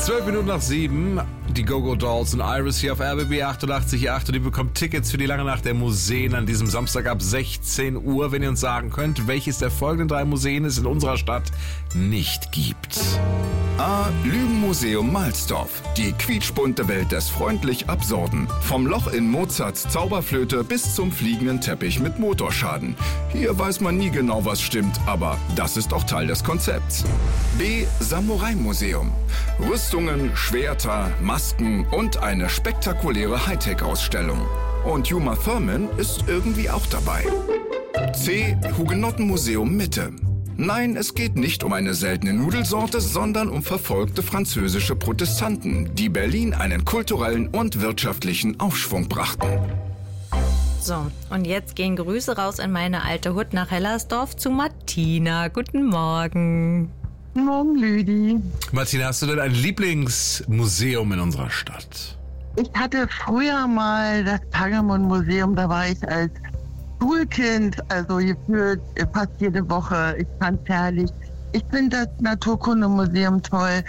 7:12, die Go-Go Dolls und Iris hier auf RBB 88.8 und ihr bekommt Tickets für die lange Nacht der Museen an diesem Samstag ab 16 Uhr, wenn ihr uns sagen könnt, welches der folgenden 3 Museen es in unserer Stadt nicht gibt. A. Lügenmuseum Malsdorf. Die quietschbunte Welt des freundlich Absurden. Vom Loch in Mozarts Zauberflöte bis zum fliegenden Teppich mit Motorschaden. Hier weiß man nie genau, was stimmt, aber das ist auch Teil des Konzepts. B. Samurai-Museum. Rüstungen, Schwerter, Masken und eine spektakuläre Hightech-Ausstellung. Und Uma Thurman ist irgendwie auch dabei. C. Hugenottenmuseum Mitte. Nein, es geht nicht um eine seltene Nudelsorte, sondern um verfolgte französische Protestanten, die Berlin einen kulturellen und wirtschaftlichen Aufschwung brachten. So, und jetzt gehen Grüße raus in meine alte Hut nach Hellersdorf zu Martina. Guten Morgen. Guten Morgen, Lüdi. Martina, hast du denn ein Lieblingsmuseum in unserer Stadt? Ich hatte früher mal das Pergamon-Museum, da war ich als Schulkind, also gefühlt fast jede Woche. Ich fand's herrlich. Ich finde das Naturkundemuseum toll.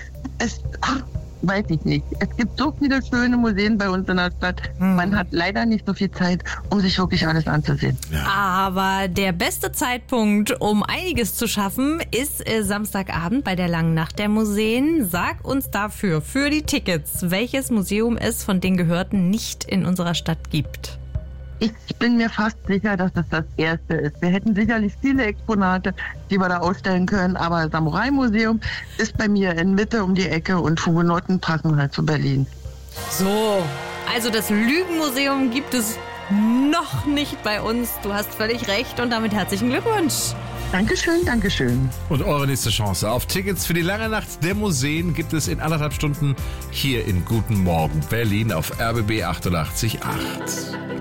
Weiß ich nicht. Es gibt so viele schöne Museen bei uns in der Stadt. Man hat leider nicht so viel Zeit, um sich wirklich alles anzusehen. Ja. Aber der beste Zeitpunkt, um einiges zu schaffen, ist Samstagabend bei der langen Nacht der Museen. Sag uns dafür, für die Tickets, welches Museum es von den Gehörten nicht in unserer Stadt gibt. Ich bin mir fast sicher, dass es das erste ist. Wir hätten sicherlich viele Exponate, die wir da ausstellen können, aber Samurai-Museum ist bei mir in Mitte um die Ecke und Hugenotten passen halt zu Berlin. So, also das Lügenmuseum gibt es noch nicht bei uns. Du hast völlig recht und damit herzlichen Glückwunsch. Dankeschön, Dankeschön. Und eure nächste Chance auf Tickets für die lange Nacht der Museen gibt es in 1,5 Stunden hier in Guten Morgen Berlin auf RBB 88.8.